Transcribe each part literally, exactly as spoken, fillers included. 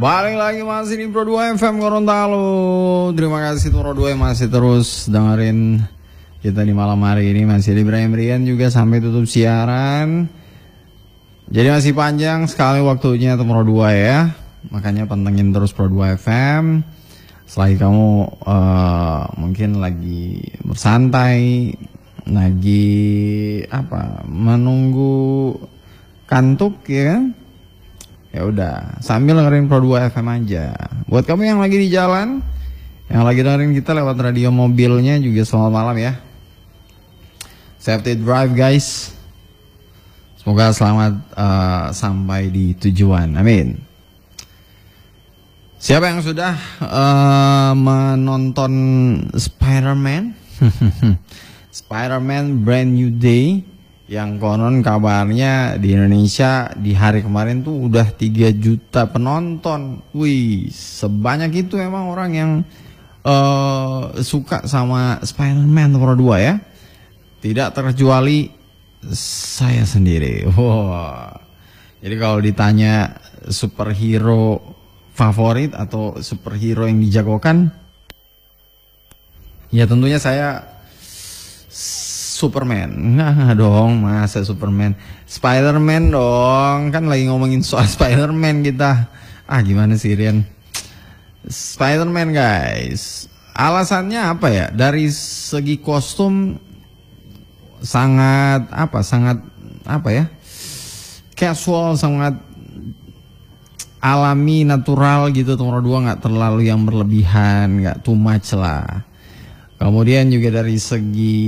Balik lagi masih di Pro dua F M Gorontalo. Terima kasih Pro dua yang masih terus dengerin kita di malam hari ini. Masih di Ibrahim Rian juga sampai tutup siaran. Jadi masih panjang sekali waktunya Pro dua ya. Makanya pantengin terus Pro dua F M. Selagi kamu uh, mungkin lagi bersantai, lagi apa, menunggu kantuk ya kan? Ya udah, sambil dengerin Pro dua F M aja. Buat kamu yang lagi di jalan, yang lagi dengerin kita lewat radio mobilnya juga selamat malam ya. Safety drive guys. Semoga selamat uh, sampai di tujuan. Amin. Siapa yang sudah uh, menonton Spider-Man? Spider-Man Brand New Day, yang konon kabarnya di Indonesia di hari kemarin tuh udah tiga juta penonton. Wih, sebanyak itu emang orang yang uh, suka sama Spider-Man nomor dua ya. Tidak terkecuali saya sendiri. Wow. Jadi kalau ditanya superhero favorit atau superhero yang dijagokan, ya tentunya saya Superman. Nah dong, masa Superman, Spider-Man dong. Kan lagi ngomongin soal Spider-Man kita. Ah gimana sih Rian? Spider-Man guys. Alasannya apa ya? Dari segi kostum sangat apa? Sangat apa ya? Casual, sangat alami, natural gitu. Nomor dua nggak terlalu yang berlebihan, nggak too much lah. Kemudian juga dari segi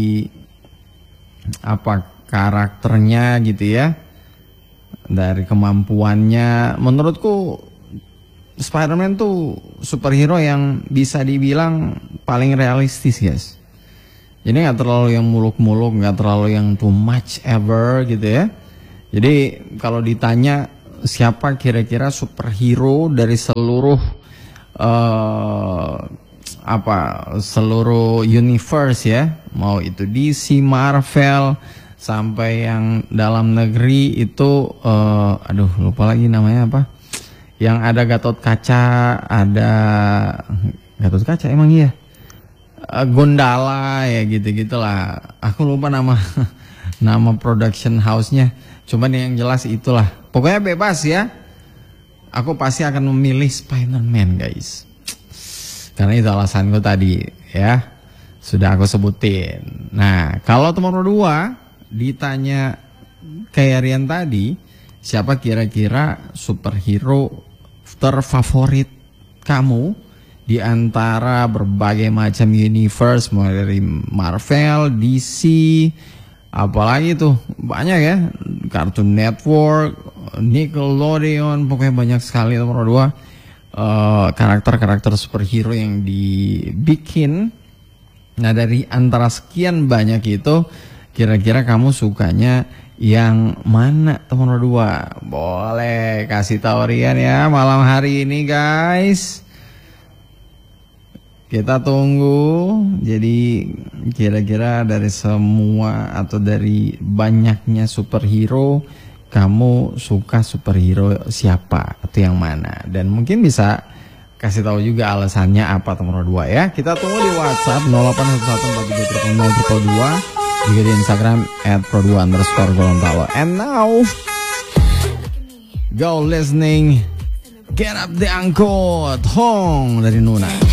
apa karakternya gitu ya, dari kemampuannya, menurutku Spider-Man tuh superhero yang bisa dibilang paling realistis guys. Jadi nggak terlalu yang muluk-muluk, nggak terlalu yang too much ever gitu ya. Jadi kalau ditanya siapa kira-kira superhero dari seluruh uh, apa seluruh universe ya, mau itu D C, Marvel, sampai yang dalam negeri itu uh, aduh lupa lagi namanya apa, yang ada Gatot Kaca, ada Gatot Kaca emang iya, uh, Gondala ya gitu gitulah, aku lupa nama nama production house-nya, cuman yang jelas itulah, pokoknya bebas ya, aku pasti akan memilih Spider-Man guys. Karena itu alasanku tadi ya, sudah aku sebutin. Nah kalau nomor dua ditanya kayak Rian tadi, siapa kira-kira superhero terfavorit kamu di antara berbagai macam universe, mulai dari Marvel, D C, apalagi tuh banyak ya, Cartoon Network, Nickelodeon, pokoknya banyak sekali nomor dua. Uh, karakter-karakter superhero yang dibikin. Nah dari antara sekian banyak itu, kira-kira kamu sukanya yang mana nomor dua? Boleh kasih tahu Rian ya malam hari ini guys. Kita tunggu. Jadi kira-kira dari semua atau dari banyaknya superhero, kamu suka superhero siapa atau yang mana? Dan mungkin bisa kasih tahu juga alasannya apa nomor dua ya. Kita tunggu di WhatsApp nol delapan satu satu empat tiga nol nol dua, juga di Instagram at pro dua underscore Gorontalo. And now go listening Get Up the Angkot Hong dari Nuna.